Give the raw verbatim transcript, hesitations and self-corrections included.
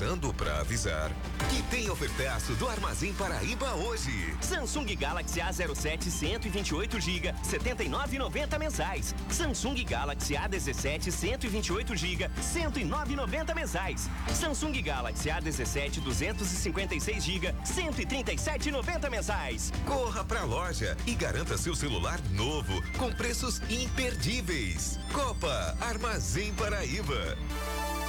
passando para avisar que tem ofertaço do Armazém Paraíba hoje. Samsung Galaxy A zero sete cento e vinte e oito gigas, setenta e nove reais e noventa mensais. Samsung Galaxy A dezessete cento e vinte e oito gigas, cento e nove reais e noventa mensais. Samsung Galaxy A dezessete duzentos e cinquenta e seis gigas, cento e trinta e sete reais e noventa mensais. Corra pra loja e garanta seu celular novo com preços imperdíveis. Copa Armazém Paraíba.